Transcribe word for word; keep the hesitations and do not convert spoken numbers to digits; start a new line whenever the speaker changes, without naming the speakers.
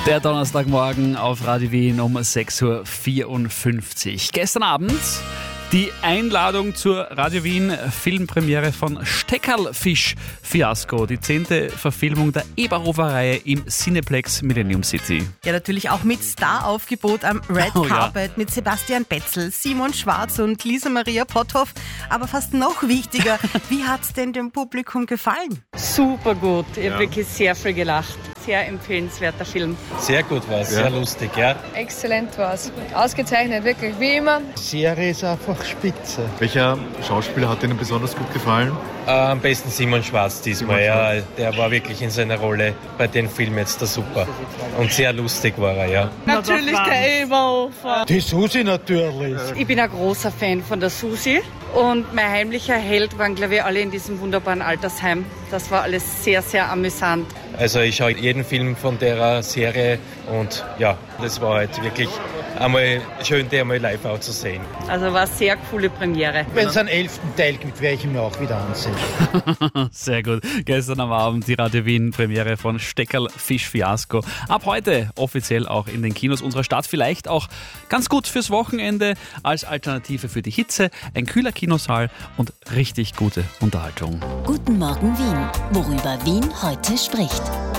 Der Donnerstagmorgen auf Radio Wien um sechs Uhr vierundfünfzig. Gestern Abend die Einladung zur Radio Wien Filmpremiere von Steckerlfisch Fiasko, die zehnte Verfilmung der Eberhofer-Reihe im Cineplex Millennium City.
Ja, natürlich auch mit Staraufgebot am Red
Oh,
Carpet
ja.
mit Sebastian Betzel, Simon Schwarz und Lisa Maria Potthoff. Aber fast noch wichtiger, wie hat es denn dem Publikum gefallen?
Super gut, ich
Ja.
habe wirklich sehr viel gelacht. Sehr empfehlenswerter Film.
Sehr gut war es, sehr lustig, ja.
Exzellent war's. Ausgezeichnet, wirklich, wie immer.
Die Serie ist einfach spitze.
Welcher Schauspieler hat Ihnen besonders gut gefallen?
Äh, am besten Simon Schwarz diesmal, ja. Der war wirklich in seiner Rolle bei dem Film jetzt der super. Und sehr lustig war er, ja.
Natürlich der Eberhofer.
Die Susi natürlich.
Ich bin ein großer Fan von der Susi. Und mein heimlicher Held waren, glaube ich, alle in diesem wunderbaren Altersheim. Das war alles sehr, sehr amüsant.
Also ich schaue jeden Film von der Serie und ja, das war halt wirklich einmal schön, die einmal live auch zu sehen.
Also war eine sehr coole Premiere.
Wenn es einen elften Teil gibt, werde ich ihn mir auch wieder ansehen.
Sehr gut. Gestern am Abend die Radio Wien Premiere von Steckerlfisch Fiasko. Ab heute offiziell auch in den Kinos unserer Stadt. Vielleicht auch ganz gut fürs Wochenende als Alternative für die Hitze. Ein kühler Kinosaal und richtig gute Unterhaltung.
Guten Morgen Wien, worüber Wien heute spricht.